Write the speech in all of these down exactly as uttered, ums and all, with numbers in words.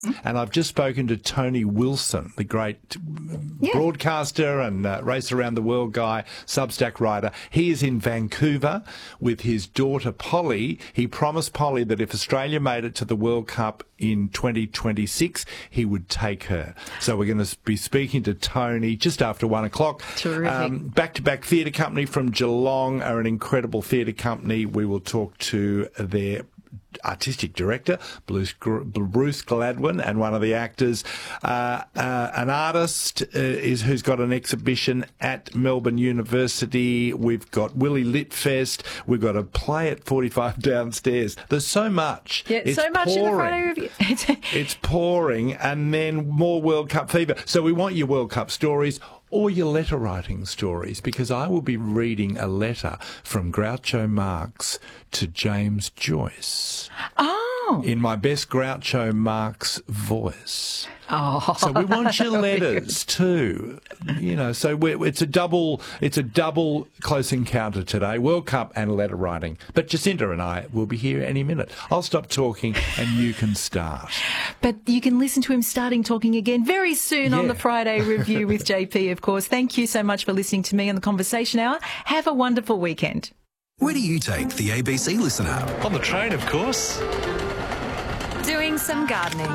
And I've just spoken to Tony Wilson, the great yeah. broadcaster and uh, race around the world guy, Substack writer. He is in Vancouver with his daughter Polly. He promised Polly that if Australia made it to the World Cup in twenty twenty-six, he would take her. So we're going to be speaking to Tony just after one o'clock. Terrific. Um, Back-to-Back Theatre Company from Geelong are an incredible theatre company. We will talk to their artistic director, Bruce, Bruce Gladwin, and one of the actors. Uh, uh, an artist uh, is who's got an exhibition at Melbourne University. We've got Willie Litfest. We've got a play at forty-five downstairs. There's so much. Yeah, it's so much pouring. in the Friday Review. It's pouring, and then more World Cup fever. So we want your World Cup stories or your letter writing stories, because I will be reading a letter from Groucho Marx to James Joyce. Oh. In my best Groucho Marx voice. Oh. So we want your letters too. You know, so we're, it's a double, it's a double close encounter today, World Cup and letter writing. But Jacinta and I will be here any minute. I'll stop talking and you can start. But you can listen to him starting talking again very soon yeah. on the Friday Review with J P, of course. Thank you so much for listening to me on the Conversation Hour. Have a wonderful weekend. Where do you take the A B C Listen app? On the train, of course. Doing some gardening.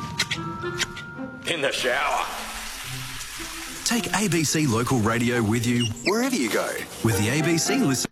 In the shower. Take A B C Local Radio with you wherever you go with the A B C Listen.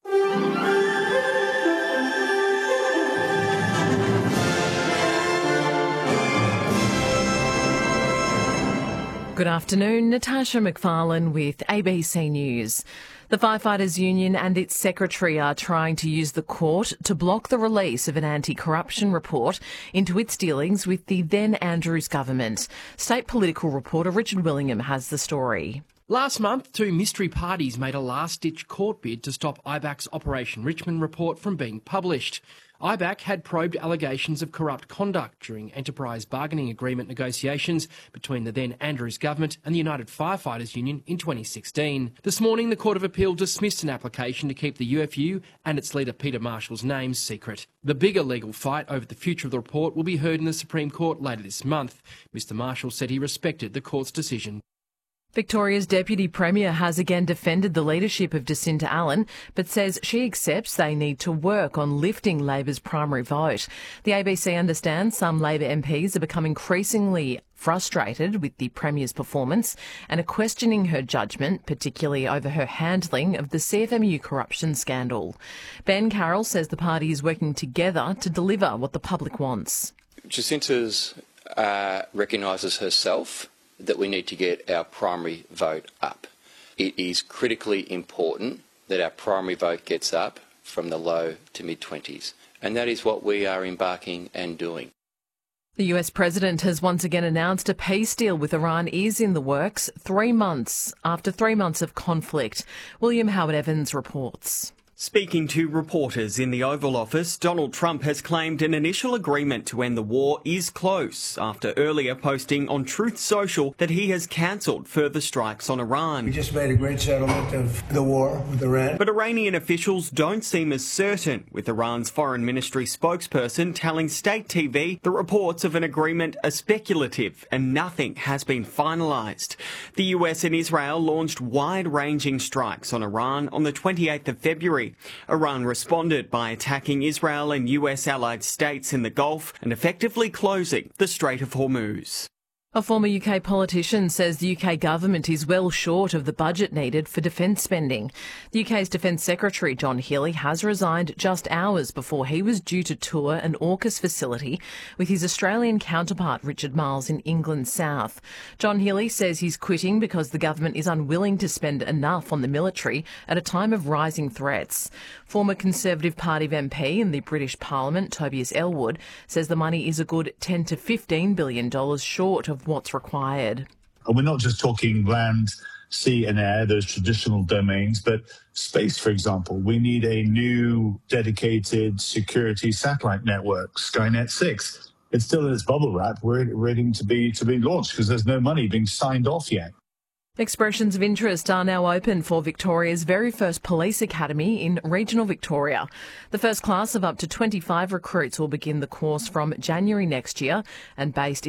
Good afternoon, Natasha McFarlane with A B C News. The Firefighters Union and its secretary are trying to use the court to block the release of an anti-corruption report into its dealings with the then Andrews government. State political reporter Richard Willingham has the story. Last month, two mystery parties made a last-ditch court bid to stop I B A C's Operation Richmond report from being published. I B A C had probed allegations of corrupt conduct during enterprise bargaining agreement negotiations between the then Andrews government and the United Firefighters Union in twenty sixteen. This morning, the Court of Appeal dismissed an application to keep the U F U and its leader Peter Marshall's names secret. The bigger legal fight over the future of the report will be heard in the Supreme Court later this month. Mr Marshall said he respected the court's decision. Victoria's Deputy Premier has again defended the leadership of Jacinta Allen, but says she accepts they need to work on lifting Labor's primary vote. The A B C understands some Labor M Ps are becoming increasingly frustrated with the Premier's performance and are questioning her judgment, particularly over her handling of the C F M U corruption scandal. Ben Carroll says the party is working together to deliver what the public wants. Jacinta's uh, recognises herself that we need to get our primary vote up. It is critically important that our primary vote gets up from the low to mid-twenties, and that is what we are embarking and doing. The U S President has once again announced a peace deal with Iran is in the works three months after three months of conflict. William Howard Evans reports. Speaking to reporters in the Oval Office, Donald Trump has claimed an initial agreement to end the war is close after earlier posting on Truth Social that he has cancelled further strikes on Iran. We just made a great settlement of the war with Iran. But Iranian officials don't seem as certain, with Iran's foreign ministry spokesperson telling State T V the reports of an agreement are speculative and nothing has been finalised. The U S and Israel launched wide-ranging strikes on Iran on the twenty-eighth of February. Iran responded by attacking Israel and U S allied states in the Gulf and effectively closing the Strait of Hormuz. A former U K politician says the U K government is well short of the budget needed for defence spending. The U K's Defence Secretary John Healey has resigned just hours before he was due to tour an AUKUS facility with his Australian counterpart Richard Marles in England's south. John Healey says he's quitting because the government is unwilling to spend enough on the military at a time of rising threats. Former Conservative Party M P in the British Parliament, Tobias Ellwood, says the money is a good ten to fifteen billion dollars short of what's required. And we're not just talking land, sea and air, those traditional domains, but space, for example. We need a new dedicated security satellite network, Skynet six. It's still in its bubble wrap. We're waiting to be to be launched because there's no money being signed off yet. Expressions of interest are now open for Victoria's very first police academy in regional Victoria. The first class of up to twenty-five recruits will begin the course from January next year and based in